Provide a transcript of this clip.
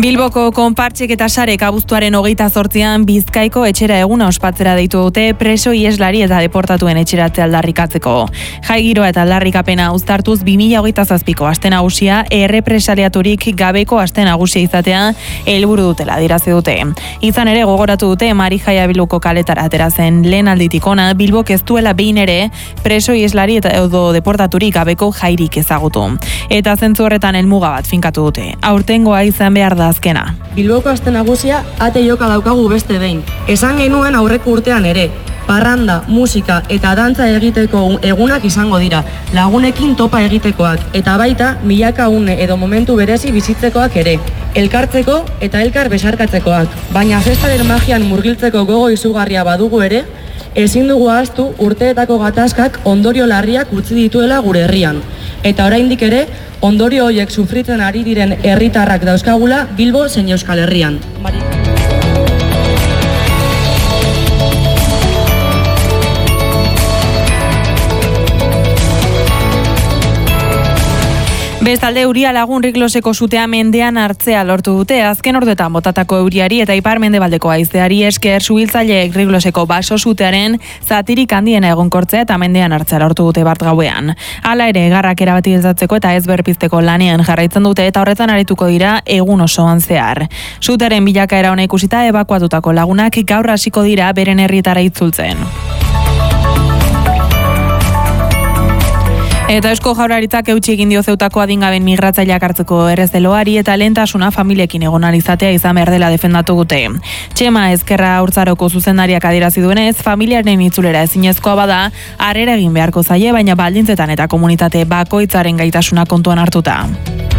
Bilboko konpartsek eta sarek abuztuaren 28an Bizkaiko etxera eguna ospatzera deitu dute preso ieslari eta deportatuen etxeratzea aldarrikatzeko. Jai giroa eta aldarrikapena uztartuz 2027ko aste nagusia errepresaliaturik gabeko aste nagusia izatea helburu dutela adierazi dute. Izan ere gogoratu dute Marijaia Bilboko kaletara atera zen lehen alditik ona Bilbok ez duela behin ere preso ieslari eta edo deportaturik gabeko jairik ezagutu. Eta zentzu horretan helmuga bat finkatu dute. Aurtengoa izan behar da azkena. Bilboko aste nagusia ate joka daukagu beste behin. Esan genuen aurreko urtean ere. Parranda, musika eta dantza egiteko egunak izango dira, lagunekin topa egitekoak, eta baita milaka une edo momentu berezi bizitzekoak ere. Elkartzeko eta elkar besarkatzekoak. Baina festaren magian murgiltzeko gogo izugarria badugu ere, ezin dugu ahaztu urteetako gatazkak ondorio larriak utzi dituela gure herrian. Eta oraindik ere, ondorio horiek sufritzen ari diren herritarrak dauzkagula Bilbo zein Euskal Herrian. Bestalde Uria Lagun Rikloseko sutea mendean hartzea lortu dute. Azken orduetan botatako euriari eta ipar-mendebaldeko haizeari esker suhiltzaileek Rikloseko baso sutearen zatirik handiena egonkortzea eta mendean hartzea lortu dute bart gauean. Hala ere, garrak erabatilizatzeko eta ez berpizteko lanean jarraitzen dute eta horretan arituko dira egun osoan zehar. Sutearen bilakaera ona ikusita ebakuatutako lagunak gaur hasiko dira beren herrietara itzultzen. Eta Eusko Jaurlaritzak eutsi egin dio Zeutako adingaben migratzaileak hartzeko errezeloari eta lehentasuna familiekin egon ahal izatea izan behar dela defendatu dute. Txema Ezkerra Haurtzaroko zuzendariak adierazi duenez, familiaren itzulera ezinezkoa bada, harrera egin beharko zaie, baina baldintzetan eta komunitate bakoitzaren gaitasuna kontuan hartuta.